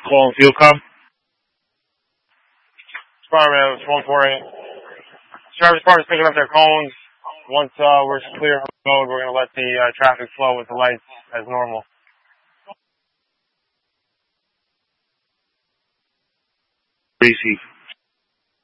Calling Field Cub. Department, it's 148. Service department's picking up their cones. Once we're clear on the road, we're going to let the traffic flow with the lights as normal. Receive.